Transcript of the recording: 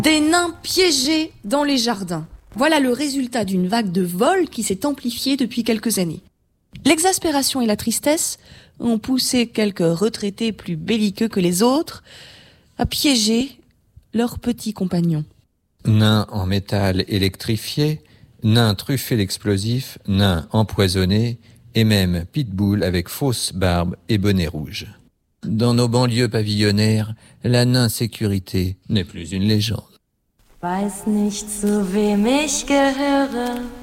Des nains piégés dans les jardins. Voilà le résultat d'une vague de vols qui s'est amplifiée depuis quelques années. L'exaspération et la tristesse ont poussé quelques retraités plus belliqueux que les autres à piéger leurs petits compagnons. Nains en métal électrifié, nains truffés d'explosifs, nains empoisonnés et même pitbull avec fausse barbe et bonnet rouge. Dans nos banlieues pavillonnaires, la nain-sécurité n'est plus une légende. Weiß nicht, zu wem ich gehöre.